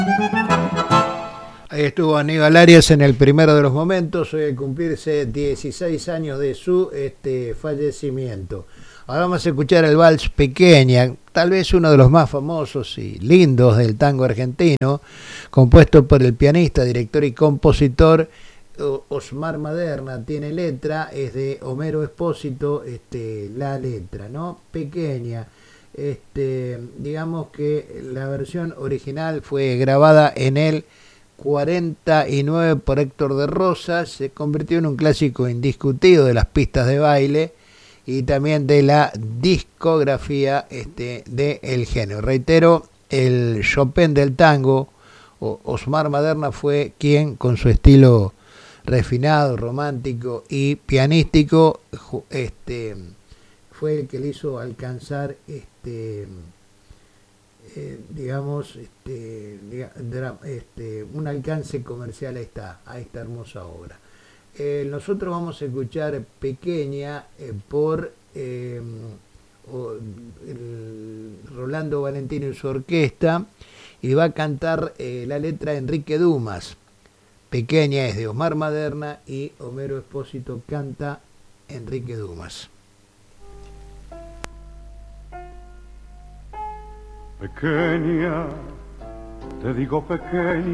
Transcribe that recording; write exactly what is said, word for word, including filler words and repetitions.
Ahí estuvo Aníbal Arias en el primero de los momentos, hoy al cumplirse dieciséis años de su este, fallecimiento. Ahora vamos a escuchar el vals Pequeña, tal vez uno de los más famosos y lindos del tango argentino, compuesto por el pianista, director y compositor Osmar Maderna. Tiene letra, es de Homero Espósito, este, la letra, ¿no? Pequeña. Este, digamos que la versión original fue grabada en el cuarenta y nueve por Héctor de Rosas, se convirtió en un clásico indiscutido de las pistas de baile y también de la discografía este, del género. Reitero, el Chopin del tango, Osmar Maderna, fue quien con su estilo refinado, romántico y pianístico este, fue el que le hizo alcanzar este Eh, digamos este, este, un alcance comercial a esta, a esta hermosa obra. Eh, nosotros vamos a escuchar Pequeña eh, por eh, o, el Rolando Valentino y su orquesta, y va a cantar eh, la letra Enrique Dumas. Pequeña es de Osmar Maderna y Homero Espósito canta Enrique Dumas. Pequeña, te digo pequeña,